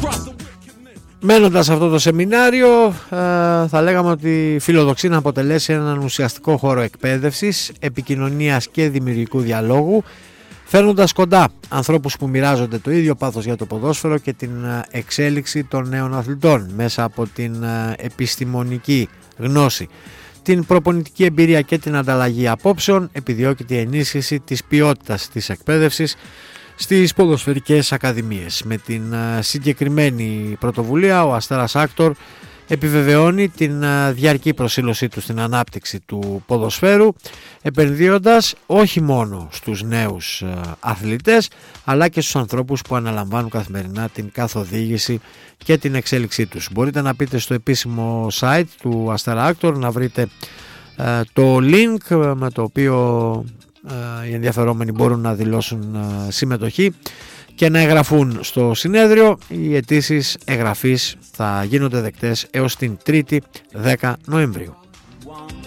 Μένοντας σε αυτό το σεμινάριο, θα λέγαμε ότι φιλοδοξεί να αποτελέσει έναν ουσιαστικό χώρο εκπαίδευσης, επικοινωνίας και δημιουργικού διαλόγου, φέρνοντας κοντά ανθρώπους που μοιράζονται το ίδιο πάθος για το ποδόσφαιρο και την εξέλιξη των νέων αθλητών μέσα από την επιστημονική γνώση, την προπονητική εμπειρία και την ανταλλαγή απόψεων. Επιδιώκεται η ενίσχυση της ποιότητας της εκπαίδευσης στις ποδοσφαιρικές ακαδημίες. Με την συγκεκριμένη πρωτοβουλία ο Αστέρας Άκτορ επιβεβαιώνει την διαρκή προσήλωσή του στην ανάπτυξη του ποδοσφαίρου, επενδύοντας όχι μόνο στους νέους αθλητές αλλά και στους ανθρώπους που αναλαμβάνουν καθημερινά την καθοδήγηση και την εξέλιξή τους. Μπορείτε να πείτε στο επίσημο site του Αστέρα Άκτορ να βρείτε το link με το οποίο οι ενδιαφερόμενοι μπορούν να δηλώσουν συμμετοχή και να εγγραφούν στο συνέδριο. Οι αιτήσεις εγγραφής θα γίνονται δεκτές έως την 3η 10 Νοεμβρίου.